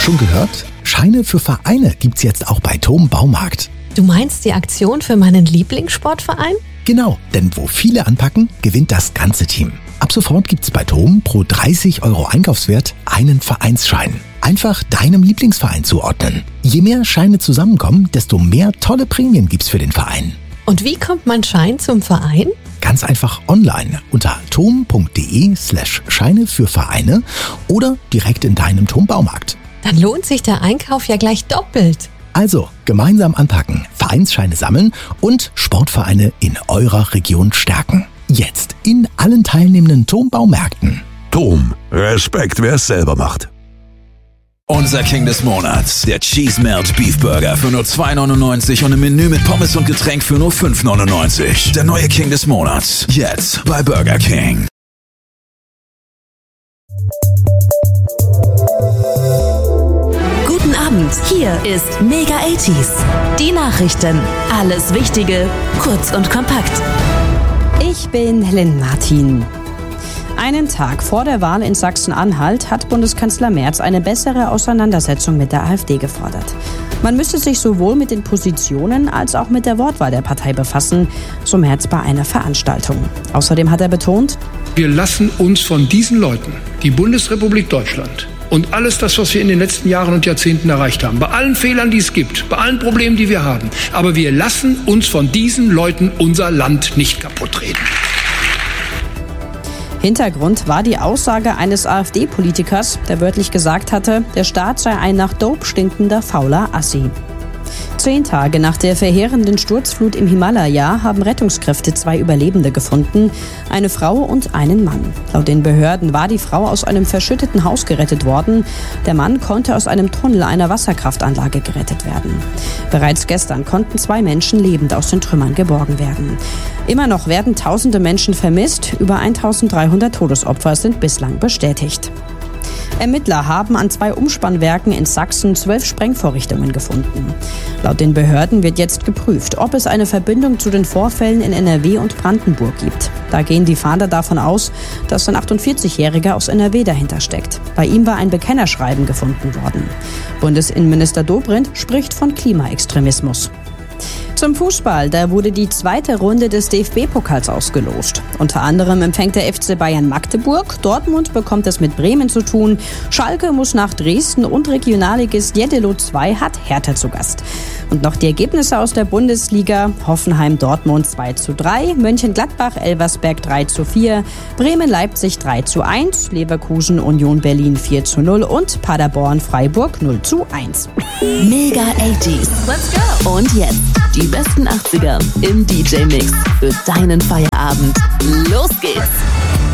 Schon gehört? Scheine für Vereine gibt's jetzt auch bei TOM Baumarkt. Du meinst die Aktion für meinen Lieblingssportverein? Genau, denn wo viele anpacken, gewinnt das ganze Team. Ab sofort gibt's bei TOM pro 30 € Einkaufswert einen Vereinsschein. Einfach deinem Lieblingsverein zuordnen. Je mehr Scheine zusammenkommen, desto mehr tolle Prämien gibt's für den Verein. Und wie kommt mein Schein zum Verein? Ganz einfach online unter tom.de/Scheine für Vereine oder direkt in deinem TOM Baumarkt. Dann lohnt sich der Einkauf ja gleich doppelt. Also, gemeinsam anpacken, Vereinsscheine sammeln und Sportvereine in eurer Region stärken. Jetzt in allen teilnehmenden TOM Baumärkten. TOM, Respekt, wer es selber macht. Unser King des Monats, der Cheese Melt Beef Burger für nur 2,99 und im Menü mit Pommes und Getränk für nur 5,99. Der neue King des Monats, jetzt bei Burger King. Guten Abend, hier ist Mega 80s. Die Nachrichten, alles Wichtige, kurz und kompakt. Ich bin Lynn Martin. Einen Tag vor der Wahl in Sachsen-Anhalt hat Bundeskanzler Merz eine bessere Auseinandersetzung mit der AfD gefordert. Man müsse sich sowohl mit den Positionen als auch mit der Wortwahl der Partei befassen, so Merz bei einer Veranstaltung. Außerdem hat er betont: Wir lassen uns von diesen Leuten, die Bundesrepublik Deutschland und alles das, was wir in den letzten Jahren und Jahrzehnten erreicht haben, bei allen Fehlern, die es gibt, bei allen Problemen, die wir haben, aber wir lassen uns von diesen Leuten unser Land nicht kaputtreden. Hintergrund war die Aussage eines AfD-Politikers, der wörtlich gesagt hatte, der Staat sei ein nach Dope stinkender, fauler Assi. 10 Tage nach der verheerenden Sturzflut im Himalaya haben Rettungskräfte 2 Überlebende gefunden, eine Frau und einen Mann. Laut den Behörden war die Frau aus einem verschütteten Haus gerettet worden. Der Mann konnte aus einem Tunnel einer Wasserkraftanlage gerettet werden. Bereits gestern konnten 2 Menschen lebend aus den Trümmern geborgen werden. Immer noch werden tausende Menschen vermisst. Über 1300 Todesopfer sind bislang bestätigt. Ermittler haben an 2 Umspannwerken in Sachsen 12 Sprengvorrichtungen gefunden. Laut den Behörden wird jetzt geprüft, ob es eine Verbindung zu den Vorfällen in NRW und Brandenburg gibt. Da gehen die Fahnder davon aus, dass ein 48-Jähriger aus NRW dahinter steckt. Bei ihm war ein Bekennerschreiben gefunden worden. Bundesinnenminister Dobrindt spricht von Klimaextremismus. Zum Fußball, da wurde die 2. Runde des DFB-Pokals ausgelost. Unter anderem empfängt der FC Bayern Magdeburg, Dortmund bekommt es mit Bremen zu tun, Schalke muss nach Dresden und Regionalligist Jeddelo 2 hat Hertha zu Gast. Und noch die Ergebnisse aus der Bundesliga: Hoffenheim Dortmund 2:3, Mönchengladbach Elversberg 3:4, Bremen Leipzig 3:1, Leverkusen Union Berlin 4:0 und Paderborn Freiburg 0:1. Mega 80s. Let's go! Und jetzt die besten 80er im DJ-Mix für deinen Feierabend. Los geht's!